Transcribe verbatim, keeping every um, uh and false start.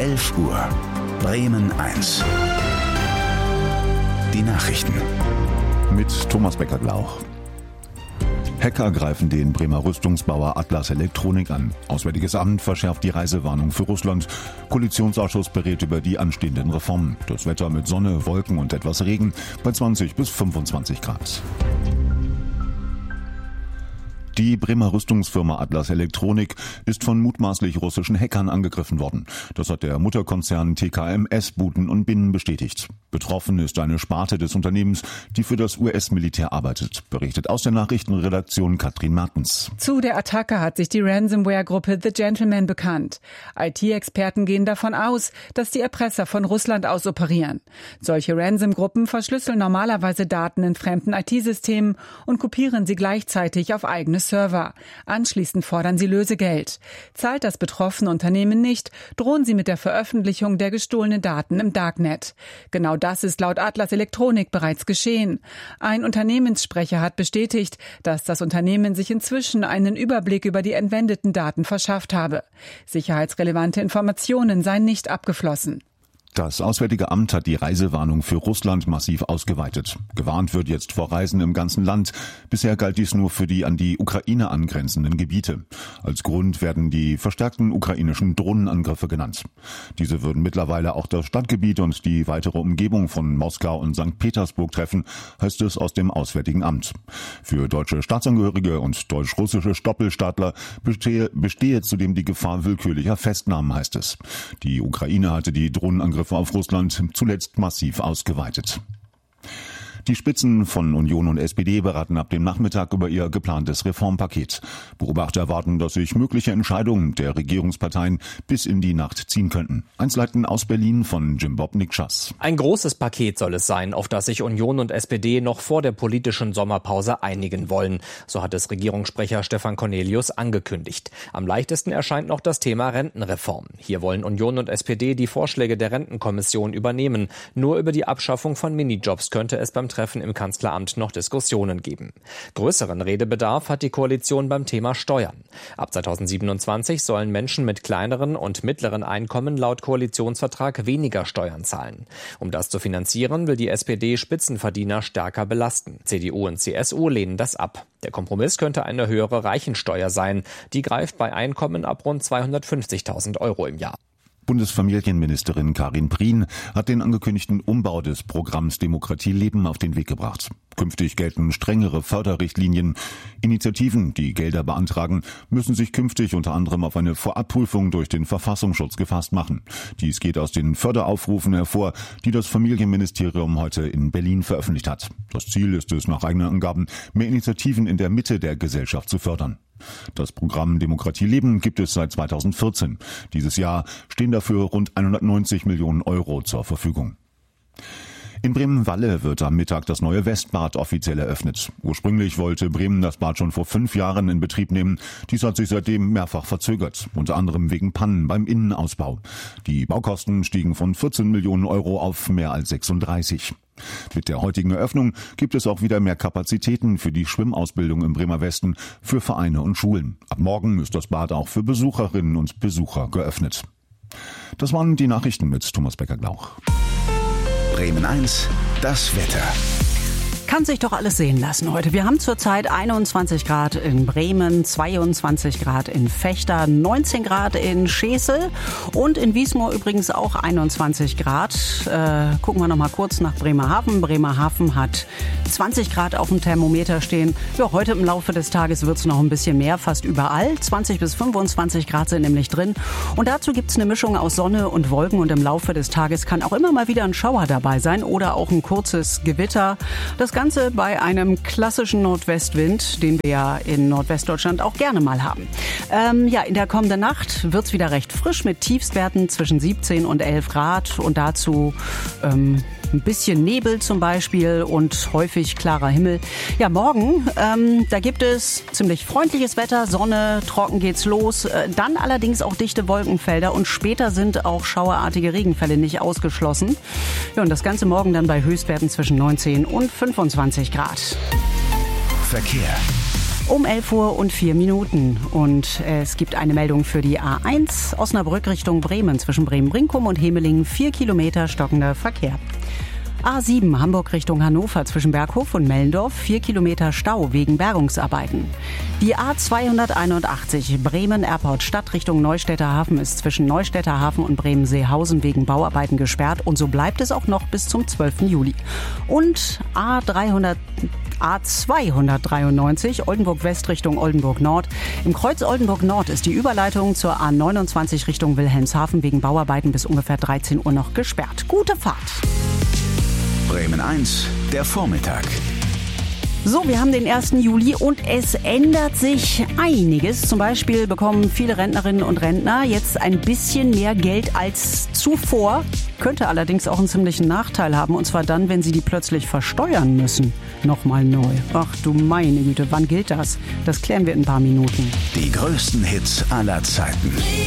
elf Uhr. Bremen eins. Die Nachrichten. Mit Thomas Becker-Glauch. Hacker greifen den Bremer Rüstungsbauer Atlas Elektronik an. Auswärtiges Amt verschärft die Reisewarnung für Russland. Koalitionsausschuss berät über die anstehenden Reformen. Das Wetter mit Sonne, Wolken und etwas Regen bei zwanzig bis fünfundzwanzig Grad. Die Bremer Rüstungsfirma Atlas Elektronik ist von mutmaßlich russischen Hackern angegriffen worden. Das hat der Mutterkonzern T K M S Buten und Binnen bestätigt. Betroffen ist eine Sparte des Unternehmens, die für das U S-Militär arbeitet, berichtet aus der Nachrichtenredaktion Katrin Martens. Zu der Attacke hat sich die Ransomware-Gruppe The Gentleman bekannt. I T-Experten gehen davon aus, dass die Erpresser von Russland aus operieren. Solche Ransom-Gruppen verschlüsseln normalerweise Daten in fremden I T-Systemen und kopieren sie gleichzeitig auf eigene Server. Anschließend fordern sie Lösegeld. Zahlt das betroffene Unternehmen nicht, drohen sie mit der Veröffentlichung der gestohlenen Daten im Darknet. Genau das ist laut Atlas Elektronik bereits geschehen. Ein Unternehmenssprecher hat bestätigt, dass das Unternehmen sich inzwischen einen Überblick über die entwendeten Daten verschafft habe. Sicherheitsrelevante Informationen seien nicht abgeflossen. Das Auswärtige Amt hat die Reisewarnung für Russland massiv ausgeweitet. Gewarnt wird jetzt vor Reisen im ganzen Land. Bisher galt dies nur für die an die Ukraine angrenzenden Gebiete. Als Grund werden die verstärkten ukrainischen Drohnenangriffe genannt. Diese würden mittlerweile auch das Stadtgebiet und die weitere Umgebung von Moskau und Sankt Petersburg treffen, heißt es aus dem Auswärtigen Amt. Für deutsche Staatsangehörige und deutsch-russische Doppelstaatler bestehe, bestehe zudem die Gefahr willkürlicher Festnahmen, heißt es. Die Ukraine hatte die Drohnenangriffe auf Russland zuletzt massiv ausgeweitet. Die Spitzen von Union und S P D beraten ab dem Nachmittag über ihr geplantes Reformpaket. Beobachter erwarten, dass sich mögliche Entscheidungen der Regierungsparteien bis in die Nacht ziehen könnten. Einzelheiten aus Berlin von Jim Bob Nikschas. Ein großes Paket soll es sein, auf das sich Union und S P D noch vor der politischen Sommerpause einigen wollen. So hat es Regierungssprecher Stefan Cornelius angekündigt. Am leichtesten erscheint noch das Thema Rentenreform. Hier wollen Union und S P D die Vorschläge der Rentenkommission übernehmen. Nur über die Abschaffung von Minijobs könnte es beim Treffen im Kanzleramt noch Diskussionen geben. Größeren Redebedarf hat die Koalition beim Thema Steuern. Ab zweitausendsiebenundzwanzig sollen Menschen mit kleineren und mittleren Einkommen laut Koalitionsvertrag weniger Steuern zahlen. Um das zu finanzieren, will die S P D Spitzenverdiener stärker belasten. C D U und C S U lehnen das ab. Der Kompromiss könnte eine höhere Reichensteuer sein. Die greift bei Einkommen ab rund zweihundertfünfzigtausend Euro im Jahr. Bundesfamilienministerin Karin Prien hat den angekündigten Umbau des Programms Demokratie leben auf den Weg gebracht. Künftig gelten strengere Förderrichtlinien. Initiativen, die Gelder beantragen, müssen sich künftig unter anderem auf eine Vorabprüfung durch den Verfassungsschutz gefasst machen. Dies geht aus den Förderaufrufen hervor, die das Familienministerium heute in Berlin veröffentlicht hat. Das Ziel ist es nach eigenen Angaben, mehr Initiativen in der Mitte der Gesellschaft zu fördern. Das Programm Demokratie leben gibt es seit zweitausendvierzehn. Dieses Jahr stehen dafür rund hundertneunzig Millionen Euro zur Verfügung. In Bremen-Walle wird am Mittag das neue Westbad offiziell eröffnet. Ursprünglich wollte Bremen das Bad schon vor fünf Jahren in Betrieb nehmen. Dies hat sich seitdem mehrfach verzögert, unter anderem wegen Pannen beim Innenausbau. Die Baukosten stiegen von vierzehn Millionen Euro auf mehr als sechsunddreißig. Mit der heutigen Eröffnung gibt es auch wieder mehr Kapazitäten für die Schwimmausbildung im Bremer Westen, für Vereine und Schulen. Ab morgen ist das Bad auch für Besucherinnen und Besucher geöffnet. Das waren die Nachrichten mit Thomas Becker-Glauch. Bremen eins, das Wetter. Kann sich doch alles sehen lassen heute. Wir haben zurzeit einundzwanzig Grad in Bremen, zweiundzwanzig Grad in Vechta, neunzehn Grad in Schesel und in Wiesmoor übrigens auch einundzwanzig Grad. Äh, gucken wir noch mal kurz nach Bremerhaven. Bremerhaven hat zwanzig Grad auf dem Thermometer stehen. Ja, heute im Laufe des Tages wird es noch ein bisschen mehr, fast überall. zwanzig bis fünfundzwanzig Grad sind nämlich drin. Und dazu gibt es eine Mischung aus Sonne und Wolken und im Laufe des Tages kann auch immer mal wieder ein Schauer dabei sein oder auch ein kurzes Gewitter. Das Ganze bei einem klassischen Nordwestwind, den wir ja in Nordwestdeutschland auch gerne mal haben. Ähm, ja, in der kommenden Nacht wird es wieder recht frisch mit Tiefstwerten zwischen siebzehn und elf Grad und dazu ähm, ein bisschen Nebel zum Beispiel und häufig klarer Himmel. Ja, morgen, ähm, da gibt es ziemlich freundliches Wetter, Sonne, trocken geht's los, äh, dann allerdings auch dichte Wolkenfelder und später sind auch schauerartige Regenfälle nicht ausgeschlossen. Ja, und das Ganze morgen dann bei Höchstwerten zwischen neunzehn und fünfundzwanzig Grad. Verkehr. Um elf Uhr und vier Minuten. Und es gibt eine Meldung für die A eins Osnabrück Richtung Bremen zwischen Bremen-Brinkum und Hemelingen. Vier Kilometer stockender Verkehr. A sieben Hamburg Richtung Hannover zwischen Berghof und Mellendorf. Vier Kilometer Stau wegen Bergungsarbeiten. Die A zweihunderteinundachtzig Bremen-Airport Stadt Richtung Neustädter Hafen ist zwischen Neustädter Hafen und Bremen-Seehausen wegen Bauarbeiten gesperrt. Und so bleibt es auch noch bis zum zwölften Juli. Und A dreihundert A zweihundertdreiundneunzig Oldenburg West Richtung Oldenburg Nord. Im Kreuz Oldenburg Nord ist die Überleitung zur A neunundzwanzig Richtung Wilhelmshaven wegen Bauarbeiten bis ungefähr dreizehn Uhr noch gesperrt. Gute Fahrt! Bremen eins, der Vormittag. So, wir haben den ersten Juli und es ändert sich einiges. Zum Beispiel bekommen viele Rentnerinnen und Rentner jetzt ein bisschen mehr Geld als zuvor. Könnte allerdings auch einen ziemlichen Nachteil haben, und zwar dann, wenn sie die plötzlich versteuern müssen. Nochmal neu. Ach du meine Güte, wann gilt das? Das klären wir in ein paar Minuten. Die größten Hits aller Zeiten.